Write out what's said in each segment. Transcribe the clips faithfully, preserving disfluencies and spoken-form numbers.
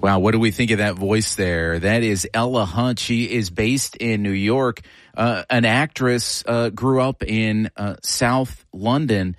Wow, what do we think of that voice there? That is Ella Hunt. She is based in New York. Uh, an actress, uh, grew up in uh, South London,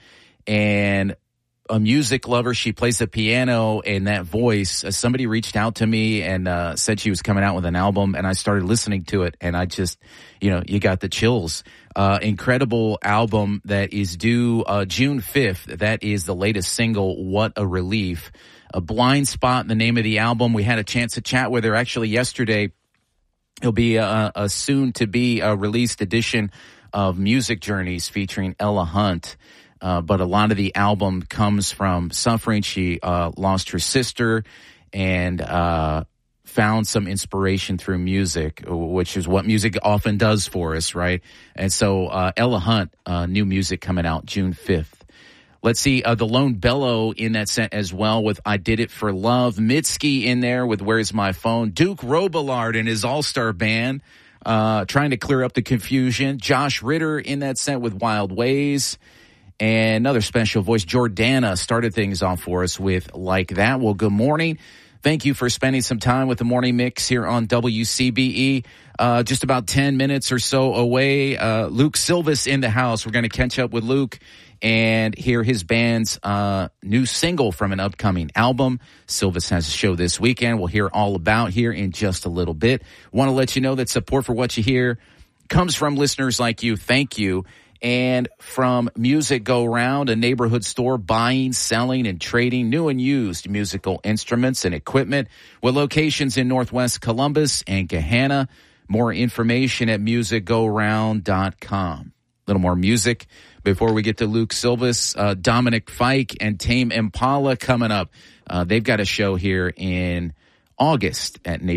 and a music lover. She plays the piano, and that voice, uh, somebody reached out to me and uh, said she was coming out with an album, and I started listening to it, and I just, you know, you got the chills. Uh, incredible album that is due uh, June fifth. That is the latest single, What a Relief. A Blind Spot, the name of the album. We had a chance to chat with her actually yesterday. It'll be a, a soon-to-be uh, released edition of Music Journeys featuring Ella Hunt. Uh, but a lot of the album comes from suffering. She uh, lost her sister and uh, found some inspiration through music, which is what music often does for us, right? And so uh, Ella Hunt, uh, new music coming out June fifth. Let's see, uh, the Lone Bellow in that set as well with I Did It for Love. Mitski in there with Where's My Phone. Duke Robillard and his all-star band uh, trying to clear up the confusion. Josh Ritter in that set with Wild Ways. And another special voice, Jordana, started things off for us with Like That. Well, good morning. Thank you for spending some time with the Morning Mix here on W C B E. Uh, just about ten minutes or so away. Uh, Luke Silvis in the house. We're going to catch up with Luke and hear his band's uh, new single from an upcoming album. Silvis has a show this weekend. We'll hear all about here in just a little bit. Want to let you know that support for what you hear comes from listeners like you. Thank you. And from Music Go Round, a neighborhood store buying, selling, and trading new and used musical instruments and equipment with locations in Northwest Columbus and Gahanna. More information at music go round dot com. A little more music before we get to Luke Silvis. uh, Dominic Fike and Tame Impala coming up. Uh, they've got a show here in August at Neighborhood.